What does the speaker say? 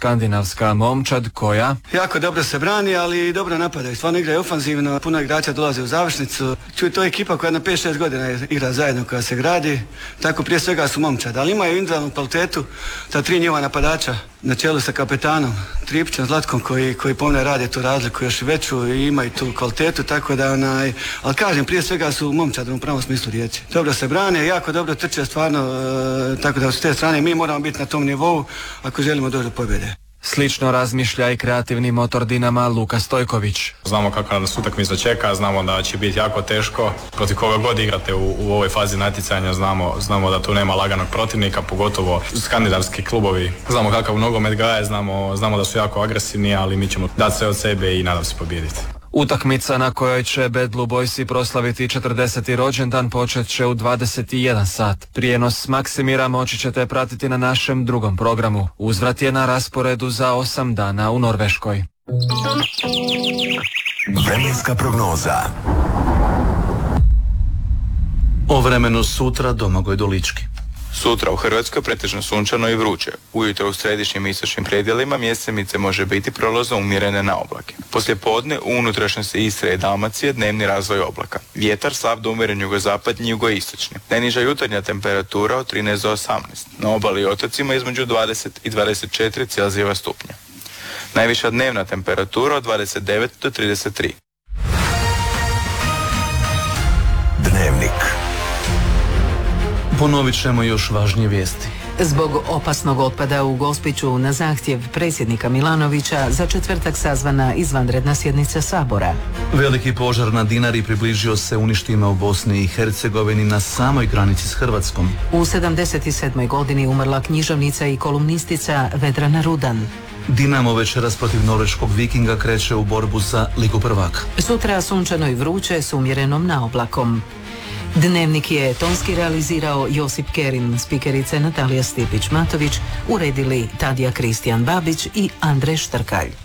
skandinavska momčad koja jako dobro se brani, ali i dobro napadaju. Stvarno igraju ofanzivno, puno igrača dolazi u završnicu. To je ekipa koja na 5-6 godina igra zajedno, koja se gradi. Tako prije svega su momčad, ali imaju individualnu kvalitetu. Ta 3 njihova napadača na čelu sa kapetanom Tripićem Zlatkom koji pomne rade tu razliku još veću i imaju tu kvalitetu, tako da ali kažem, prije svega su momčad u pravom smislu riječi. Dobro se brane, jako dobro trče stvarno, tako da s te strane mi moramo biti na tom nivou ako želimo doći do pobjede. Slično razmišlja i kreativni motor Dinama Luka Stojković. Znamo kakva nas utakmica čeka, znamo da će biti jako teško. Protiv koga god igrate u ovoj fazi natjecanja znamo da tu nema laganog protivnika, pogotovo skandinavski klubovi. Znamo kakav nogomet gaje, znamo da su jako agresivni, ali mi ćemo dati sve od sebe i nadam se pobijediti. Utakmica na kojoj će Bad Blue Boysi proslaviti 40. rođendan počet će u 21 sat. Prijenos Maksimira moći ćete pratiti na našem drugom programu. Uzvrat je na rasporedu za 8 dana u Norveškoj. Vremenska prognoza. O vremenu sutra Domagoj Dolički. Sutra u Hrvatskoj pretežno sunčano i vruće. Ujutro u središnjim i istočnim predjelima mjesemice može biti prolazno umjerene na oblake. Poslije podne u unutrašnjosti Istre i Dalmacije dnevni razvoj oblaka. Vjetar slab do umjeren jugozapadni i jugoistočni. Najniža jutarnja temperatura od 13 do 18. Na obali i otocima između 20 i 24 Celzijeva stupnja. Najviša dnevna temperatura od 29 do 33. Dnevnik. Ponovit ćemo još važnije vijesti. Zbog opasnog otpada u Gospiću na zahtjev predsjednika Milanovića za četvrtak sazvana izvanredna sjednica Sabora. Veliki požar na Dinari približio se uništima u Bosni i Hercegovini na samoj granici s Hrvatskom. U 77. godini umrla književnica i kolumnistica Vedrana Rudan. Dinamo večeras protiv norveškog Vikinga kreće u borbu za Ligu prvaka. Sutra sunčano i vruće s umjerenom naoblakom. Dnevnik je tonski realizirao Josip Kerin, spikerice Natalija Stipić-Matović, uredili Tadija Kristijan Babić i Andrej Štrkalj.